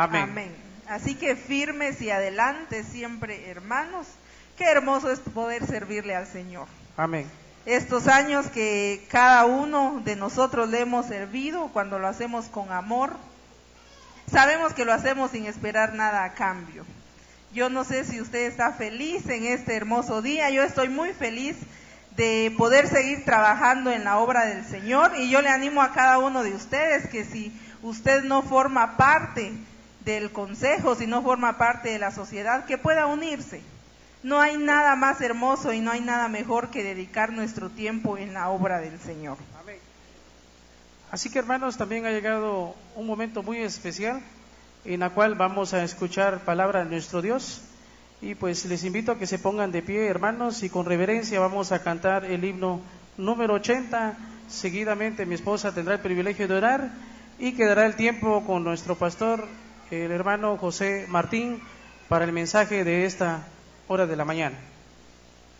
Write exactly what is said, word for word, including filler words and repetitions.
Amén. Amén. Así que firmes y adelante siempre, hermanos. Qué hermoso es poder servirle al Señor. Amén. Estos años que cada uno de nosotros le hemos servido, cuando lo hacemos con amor, sabemos que lo hacemos sin esperar nada a cambio. Yo no sé si usted está feliz en este hermoso día. Yo estoy muy feliz de poder seguir trabajando en la obra del Señor, y yo le animo a cada uno de ustedes que si usted no forma parte del consejo, si no forma parte de la sociedad, que pueda unirse. No hay nada más hermoso y no hay nada mejor que dedicar nuestro tiempo en la obra del Señor. Amén. Así que, hermanos, también ha llegado un momento muy especial en la cual vamos a escuchar palabra de nuestro Dios. Y pues les invito a que se pongan de pie, hermanos, y con reverencia vamos a cantar el himno número ochenta. Seguidamente mi esposa tendrá el privilegio de orar y quedará el tiempo con nuestro pastor, el hermano José Martín, para el mensaje de esta hora de la mañana.